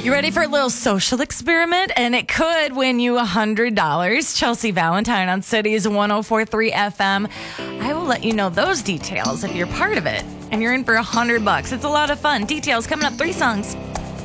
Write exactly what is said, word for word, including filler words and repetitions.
You ready for a little social experiment? And it could win you one hundred dollars. Chelsea Valentine on Cities one oh four point three F M. I will let you know those details if you're part of it. And you're in for one hundred bucks. It's a lot of fun. Details coming up. Three songs.